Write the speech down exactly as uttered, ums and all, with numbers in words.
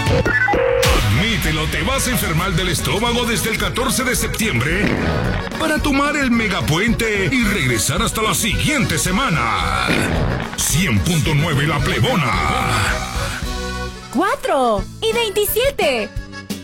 Admítelo, te vas a enfermar del estómago desde el catorce de septiembre para tomar el megapuente y regresar hasta la siguiente semana. cien punto nueve La Plebona. cuatro y veintisiete.